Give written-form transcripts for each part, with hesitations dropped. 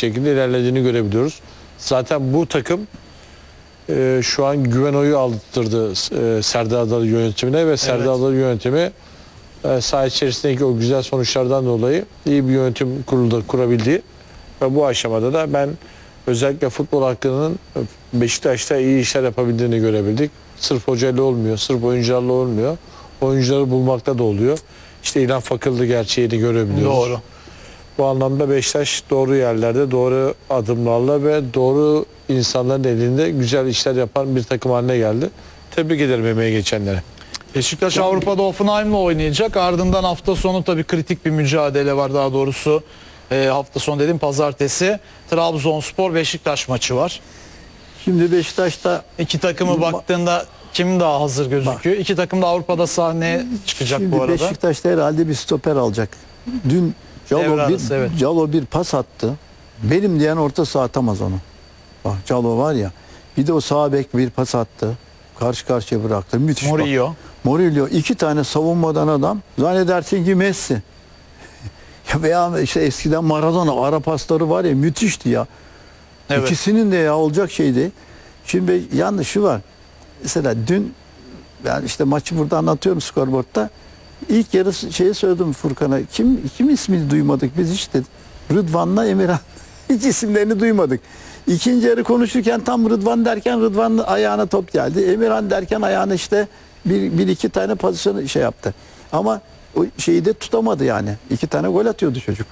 şekilde ilerlediğini görebiliyoruz. Zaten bu takım şu an güven oyu aldırdı Serdar Adalı yönetimine ve Serdar Adalı yönetimi saha içerisindeki o güzel sonuçlardan dolayı iyi bir yönetim kurulu da kurabildiği ve bu aşamada da ben özellikle futbol hakkının Beşiktaş'ta iyi işler yapabildiğini görebildik. Sırf hocayla olmuyor, sırf oyuncularla olmuyor. Oyuncuları bulmakta da oluyor. İşte İlhan Fakıllı gerçeğini görebiliyoruz. Doğru. Bu anlamda Beşiktaş doğru yerlerde, doğru adımlarla ve doğru insanların elinde güzel işler yapan bir takım haline geldi. Tebrik ederim emeği geçenlere. Beşiktaş Avrupa'da Hoffenheim'la oynayacak. Ardından hafta sonu tabii kritik bir mücadele var, daha doğrusu. Hafta sonu dediğim pazartesi. Trabzonspor Beşiktaş maçı var. Şimdi Beşiktaş'ta İki takımı baktığında kim daha hazır gözüküyor? İki takım da Avrupa'da sahneye çıkacak şimdi bu arada. Beşiktaş'ta herhalde bir stoper alacak. Dün Devre arası, evet. Calo bir pas attı. Benim diyen orta saha atamaz onu. Bak Calo var ya. Bir de o sağ bek bir pas attı. Karşı karşıya bıraktı. Müthiş. Murillo. Murillo iki tane savunmadan adam. Zannedersin ki Messi. Ya veya işte eskiden Maradona ara pasları var ya, müthişti ya. Evet. İkisinin de ya olacak şeydi. Şimdi yanlış şu var. Mesela dün ben işte maçı burada anlatıyorum skorboardta. İlk yarı şeyi söyledim Furkan'a. Kim ismini duymadık biz işte. Rıdvan'la Emirhan. Hiç isimlerini duymadık. İkinci yarı konuşurken tam Rıdvan derken Rıdvan'ın ayağına top geldi. Emirhan derken ayağına işte bir iki tane pozisyonu şey yaptı. Ama o şeyi de tutamadı yani. İki tane gol atıyordu çocuk.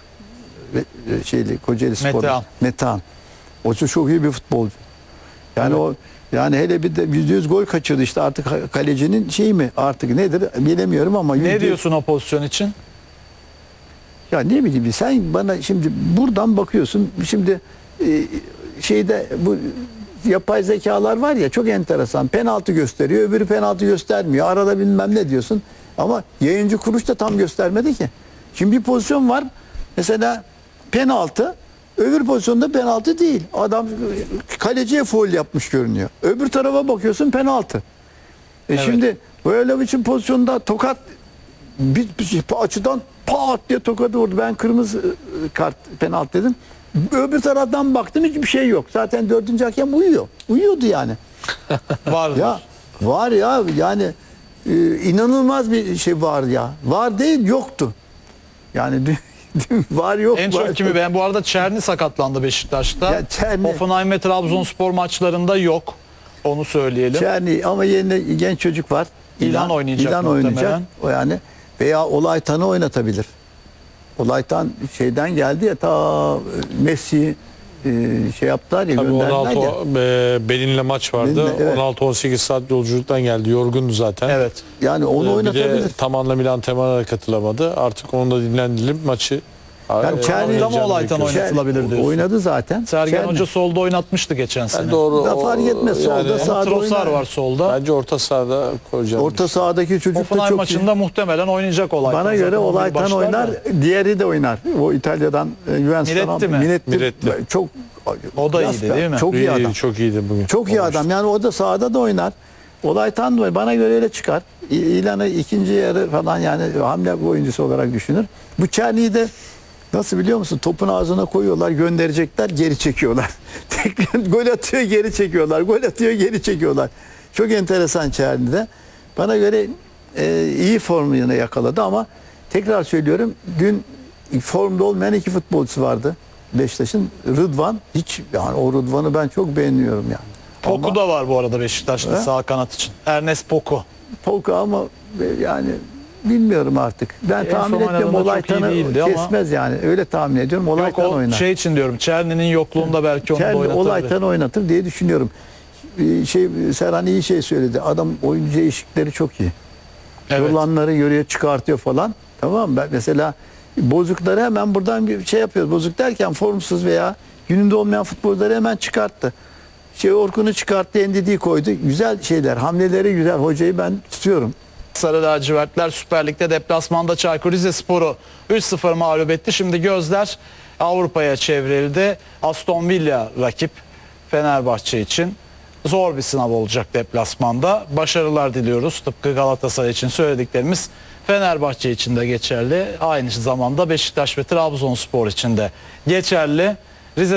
Kocaeli Spor. Metehan. O çok iyi bir futbolcu. Yani evet. Yani hele bir de %100 gol kaçırdı işte, artık kalecinin şeyi mi artık nedir bilemiyorum ama. Ne diyorsun o pozisyon için? Ya ne bileyim, sen bana şimdi buradan bakıyorsun şimdi şeyde bu yapay zekalar var ya, çok enteresan, penaltı gösteriyor öbürü penaltı göstermiyor, arada bilmem ne diyorsun ama yayıncı kuruluş da tam göstermedi ki. Şimdi bir pozisyon var mesela penaltı, öbür pozisyonda penaltı değil, adam kaleciye faul yapmış görünüyor, öbür tarafa bakıyorsun penaltı. Evet. Şimdi böyle bir pozisyonda tokat bir açıdan pat diye tokadı vurdu. Ben kırmızı kart penaltı dedim. Öbür taraftan baktım hiçbir şey yok. Zaten dördüncü hakem uyuyor. Uyuyordu yani. Var. Ya var ya yani inanılmaz bir şey var ya. Var değil yoktu. Yani var yok. En var, çok kimi ben bu arada Çerni sakatlandı Beşiktaş'ta. Ya Çerni. Hoffenheim ve Trabzonspor maçlarında yok. Onu söyleyelim. Çerni ama yerine genç çocuk var. İlhan oynayacak İlhan muhtemelen. oynayacak. O yani veya Olaytan'ı oynatabilir. Olaytan şeyden geldi ya, ta Messi şey yaptılar ya, Tabii gönderdiler 16 ya. Benin'le maç vardı. Benin'le, evet. 16-18 saat yolculuktan geldi. Yorgundu zaten. Evet. Yani onu Bir oynatabilir. de tam anlamıyla antrenmana da katılamadı. Artık onu da dinlendirilip maçı Yani Çerni ama Olaytan oynatılabilir diyorsun. Oynadı zaten. Sergen Çerni. Hoca solda oynatmıştı geçen sene. doğru. Da fark etmez, solda yani, sağda Trossard oynar. var solda. bence orta sahada koyacağım. Orta sahadaki çocuk da Hoffenheim çok maçında iyi. muhtemelen oynayacak Olaytan. Bana göre Zaten Olaytan başlar oynar, da. diğeri de oynar. O İtalya'dan Juventus'tan Miretti. çok O da iyiydi değil mi? Çok iyi adam. Çok iyiydi bugün. Çok iyi adam. Yani o da sahada da oynar. Olaytan da oynar. Bana göre öyle çıkar. İlan'ı ikinci yarı falan yani hamle oyuncusu olarak düşünür. Bu Çerni'yi de nasıl biliyor musun? Topun ağzına koyuyorlar, gönderecekler, geri çekiyorlar. Tekrar gol atıyor, geri çekiyorlar. Gol atıyor, geri çekiyorlar. Çok enteresan Çerni'de. Bana göre iyi formunu yakaladı ama tekrar söylüyorum, dün formda olmayan iki futbolcusu vardı Beşiktaş'ın. Rıdvan, hiç yani o Rıdvan'ı ben çok beğeniyorum yani. Poku da var bu arada Beşiktaş'ta sağ kanat için. Ernest Poku. Poku ama yani bilmiyorum artık. Ben En tahmin son etmiyorum, oynadığında çok iyi Olaytan'ı değildi ama- kesmez yani. Öyle tahmin ediyorum. Yok Olaytan o oynar. şey için diyorum. Çerni'nin yokluğunda belki onu da Kendi oynatabilir. Olaytan'ı oynatır diye düşünüyorum. Serhan iyi şey söyledi. Adam oyuncu değişiklikleri çok iyi. Evet. Yolanları yürüye çıkartıyor falan. Tamam mı? Ben mesela bozukları hemen buradan bir şey yapıyoruz. Bozuk derken formsuz veya gününde olmayan futbolcuları hemen çıkarttı. Orkun'u çıkarttı, Endidi'yi koydu. Güzel şeyler, hamleleri güzel. Hocayı ben tutuyorum. Sarı lacivertler Süper Lig'de deplasmanda Çaykur Rizespor'u 3-0 mağlup etti. Şimdi gözler Avrupa'ya çevrildi. Aston Villa rakip Fenerbahçe için zor bir sınav olacak deplasmanda. Başarılar diliyoruz. Tıpkı Galatasaray için söylediklerimiz Fenerbahçe için de geçerli. Aynı zamanda Beşiktaş ve Trabzonspor için de geçerli.